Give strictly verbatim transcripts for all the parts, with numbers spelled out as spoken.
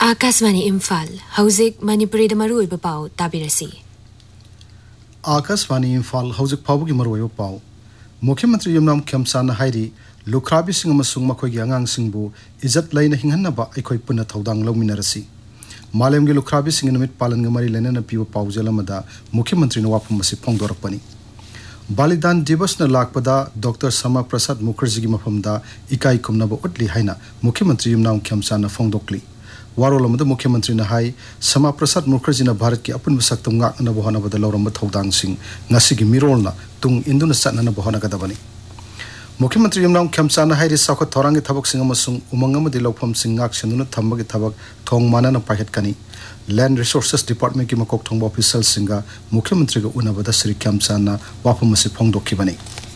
आकाशवाणी इम्फाल हौजिक मणिपुरी मरुओइब पाउ ताबिरसी आकाशवाणी इम्फाल हौजिक फाउबगी मरुओइब पाउ मुख्यमंत्री युमनाम खेमसाना हाइरी लुखराबी सिंह अमसुंग मखोइगी आंगांगसिंगबु इज्जत लैना हिंगहन्नबा अखोइ पुन्ना थौदांग लौमिनरसी मालेमगी लुखराबी सिंह नमित पालनगा मरी लेना पीब पाउजलमदा मुख्यमंत्री वाफम असी फोंदोरपनी बलिदान दिवस न लापदा डॉक्टर श्यामा प्रसाद मुखर्जी की मफमदा इकाई कुमनब उटली हाइना मुख्यमंत्री युमनाम खेमसाना फोंदोकली वारोलमद मुख्यमंत्री ने हाई श्यामा प्रसाद मुखर्जी ने भारत की अपुन सख्तम गाकनब होनबद लौरम थौदांगसिंग ngasiगी मिरोलना तुंग इंदुन चटनब होनगदबनी मुख्यमंत्री युमनाम खेमसाना हाई साखत थौरांगी थबकसिंग अमसुंग उमंग अमदि लौफमसिंग गाकसनुन थंबगी थबक थोंग मानन पाइहतकनी लैंड रिसोर्सेस डिपार्टमेंट की मकोक थोंग ऑफिसर सिंगा मुख्यमंत्री को उनबद श्री खेमसाना वाफम से फोंदोखिबनी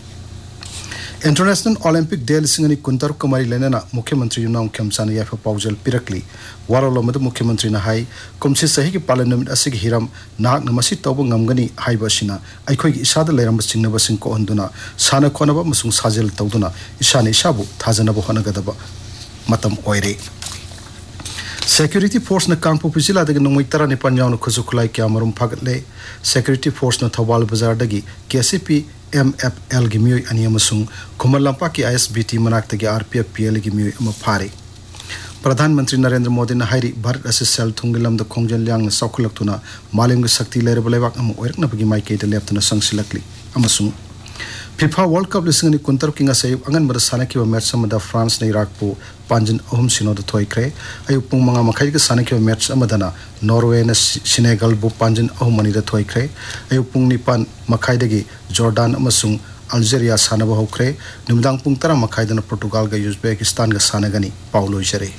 इंटरनेशनल ओलंपिक डे लिंग कुंतर कुमारी लेना मुख्यमंत्री युमनाम खेमसाना याफ पाउजल पिरकली वारोलमद मुख्यमंत्री ने हाई कुमसी सही की पालन नमित असिग हिरम नाक नमसी तौब ngमगनी हाइबसिना अखोई इसाद लेरम चिंगनबसिंग को हंदुना साना खोनब मसुंग साजल तौदुना इसाने इसाबु थाजनब होनगदब मतम ओइरे सेक्यूरिटी फोर्स न कांगपु जिला दगी नोंगमई तरा निपान यावना खुजु खुलाई क्यामरुम फागतले सेक्यूरिटी फोर्स न थौबाल बाजार दगी केसीपी एम एफ एल की मियोई अनि अमसुंग खुमल लंपा की आई एस बी टी मनाक दगी R P F P L की मियोई अम फारे प्रधानमंत्री नरेंद्र मोदी ने हाइरी भारत असे सेल थुंगी लमद खोंजन ल्यां सौखलक्तुना मालेमगी शक्ति लेरब लेवाक अम ओइरकनबगी माइकेद लेप्तुना संगसिलकली अमसुंग फीफा वर्ल्ड कप लिंग कुंतर की अयुक अंगनबद सानखिब मैच अमदा फ्रांस ने इराक को पांजन अहम सिनोद थोइख्रे अयुक पुंग मंगा मखाई सानखिब मैच अमदना नॉर्वे ने सिनेगल बु पांजन अहम अनिद थोइख्रे अयुक पुंग निपान मखाइदगी जॉर्डान अमसुंग अल्जेरिया सानब हौख्रे निमदांग पुंग तरा मखाइदना पोर्तुगाल गा उज्बेकिस्तान गा सानगनी पाउलो जरे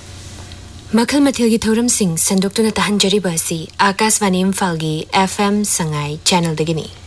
मखल मथिल की थौरम सिंह संदोक्तुना तहंजरिबा असि आकाशवाणी इम्फाल की एफ एम संगाई चैनल दगिनी।